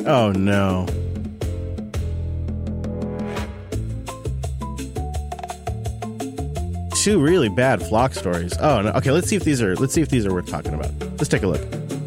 Oh, no. Two really bad flock stories. Oh, no. Okay, let's see if these are worth talking about. Let's take a look.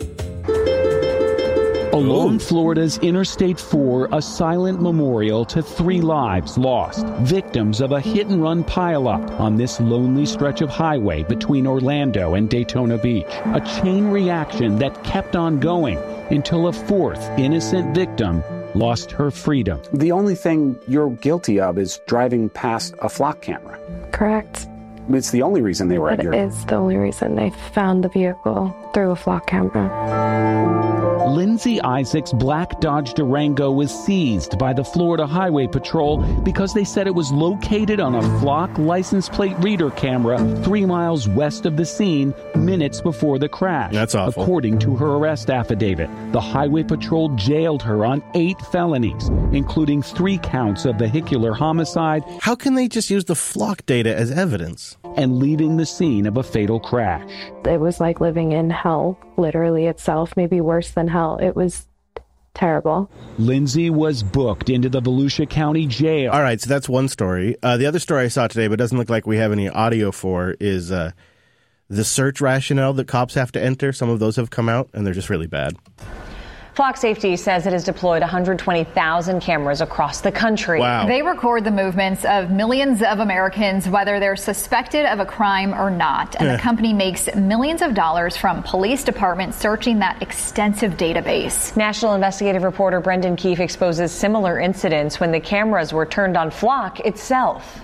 Along Florida's Interstate 4, a silent memorial to 3 lives lost, victims of a hit-and-run pileup on this lonely stretch of highway between Orlando and Daytona Beach. A chain reaction that kept on going until a 4th innocent victim lost her freedom. The only thing you're guilty of is driving past a flock camera. Correct. It's the only reason they were at your... It is the only reason they found the vehicle through a flock camera. Lindsay Isaac's black Dodge Durango was seized by the Florida Highway Patrol because they said it was located on a flock license plate reader camera 3 miles west of the scene minutes before the crash. That's awful. According to her arrest affidavit, the Highway Patrol jailed her on 8 felonies, including 3 counts of vehicular homicide. How can they just use the flock data as evidence? And leaving the scene of a fatal crash. It was like living in hell, literally itself, maybe worse than hell. It was terrible. Lindsay was booked into the Volusia County Jail. All right, so that's one story. The other story I saw today, but doesn't look like we have any audio for, is the search rationale that cops have to enter. Some of those have come out, and they're just really bad. Flock Safety says it has deployed 120,000 cameras across the country. Wow. They record the movements of millions of Americans, whether they're suspected of a crime or not. And the company makes millions of dollars from police departments searching that extensive database. National investigative reporter Brendan Keefe exposes similar incidents when the cameras were turned on Flock itself.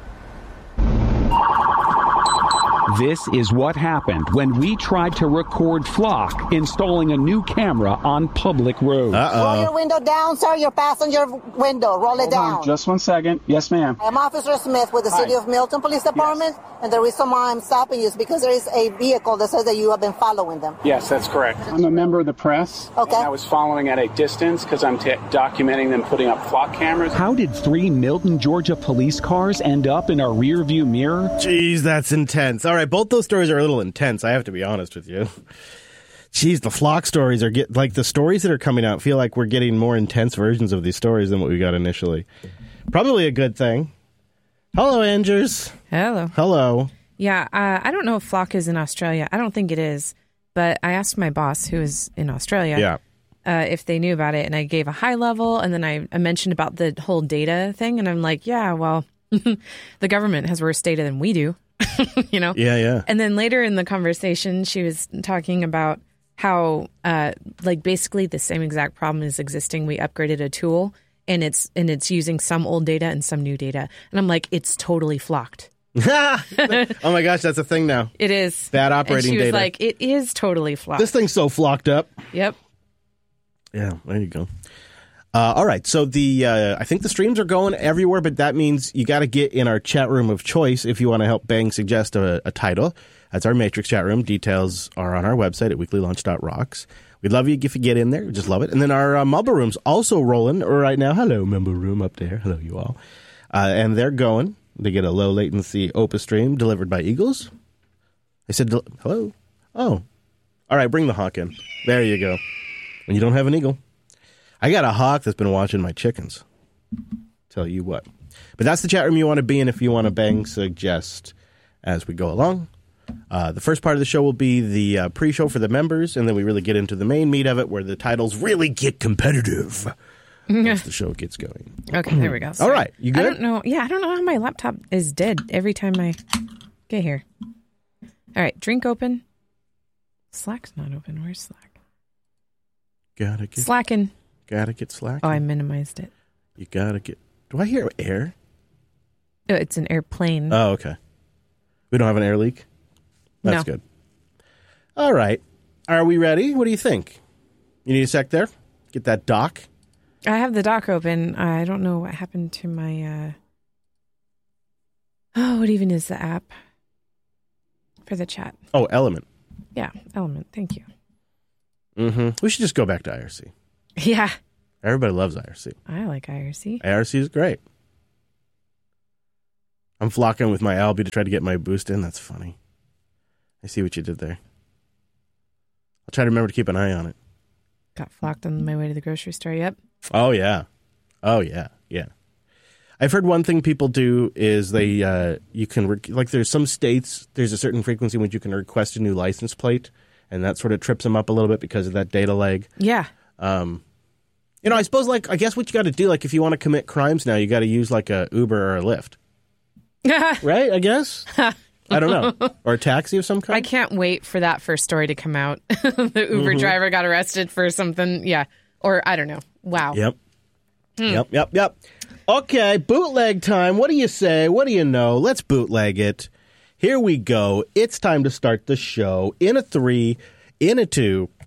This is what happened when we tried to record Flock installing a new camera on public roads. Roll your window down, sir. Your passenger window. Roll it down. Hold on, just 1 second. Yes, ma'am. I'm Officer Smith with the City of Milton Police Department, and the reason why I'm stopping you is because there is a vehicle that says that you have been following them. Yes, that's correct. I'm a member of the press. Okay. And I was following at a distance because I'm documenting them putting up flock cameras. How did 3 Milton, Georgia police cars end up in our rearview mirror? Jeez, that's intense. All right, both those stories are a little intense, I have to be honest with you. Jeez, the flock stories are like the stories that are coming out feel like we're getting more intense versions of these stories than what we got initially. Probably a good thing. Hello, Angers. Hello. Hello. Yeah, I don't know if Flock is in Australia. I don't think it is, but I asked my boss, who is in Australia, if they knew about it, and I gave a high level, and then I mentioned about the whole data thing, and I'm like, yeah, well, the government has worse data than we do. You know? Yeah. And then later in the conversation, she was talking about how, like, basically the same exact problem is existing. We upgraded a tool, and it's using some old data and some new data. And I'm like, it's totally flocked. Oh my gosh, that's a thing now. It is. Bad operating data. She was like, it is totally flocked. This thing's so flocked up. Yep. Yeah, there you go. All right, so I think the streams are going everywhere, but that means you got to get in our chat room of choice if you want to help Bang suggest a title. That's our Matrix chat room. Details are on our website at weeklylaunch.rocks. We'd love you if you get in there. We just love it. And then our Mumble Room's also rolling right now. Hello, Mumble Room up there. Hello, you all. And they're going. They get a low latency Opus stream delivered by Eagles. I said, hello? Oh. All right, bring the hawk in. There you go. When you don't have an eagle. I got a hawk that's been watching my chickens. Tell you what. But that's the chat room you want to be in if you want to Bang suggest as we go along. The first part of the show will be the pre-show for the members, and then we really get into the main meat of it where the titles really get competitive once the show gets going. Okay, there we go. All right, you good? I don't know how my laptop is dead every time I get here. All right, drink open. Slack's not open. Where's Slack? Slacking. Gotta get Slack. Oh, I minimized it. You gotta get... Do I hear air? Oh, it's an airplane. Oh, okay. We don't have an air leak? That's good. All right. Are we ready? What do you think? You need a sec there? Get that dock? I have the dock open. I don't know what happened to my... what even is the app for the chat? Oh, Element. Yeah, Element. Thank you. Mm-hmm. We should just go back to IRC. Yeah. Everybody loves IRC. I like IRC. IRC is great. I'm flocking with my Albie to try to get my boost in. That's funny. I see what you did there. I'll try to remember to keep an eye on it. Got flocked on my way to the grocery store. Yep. Oh, yeah. Yeah. I've heard one thing people do is they, you can, there's some states, there's a certain frequency in which you can request a new license plate, and that sort of trips them up a little bit because of that data lag. Yeah. I suppose, I guess what you got to do, if you want to commit crimes now, you got to use, a Uber or a Lyft. Right, I guess? I don't know. Or a taxi of some kind? I can't wait for that first story to come out. The Uber driver got arrested for something. Yeah. Or, I don't know. Wow. Yep. Yep. Okay, bootleg time. What do you say? What do you know? Let's bootleg it. Here we go. It's time to start the show. In a 3, in a 2,